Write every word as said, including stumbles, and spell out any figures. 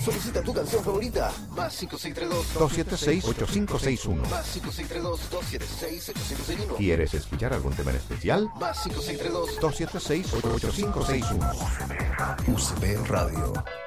Solicita tu canción favorita. Más cinco seis tres dos, dos siete seis, ocho cinco seis uno. más cinco seis tres dos, dos siete seis, ocho cinco seis uno. ¿Quieres escuchar algún tema en especial? Más cinco seis tres dos, dos siete seis, ocho cinco seis uno. U C P Radio.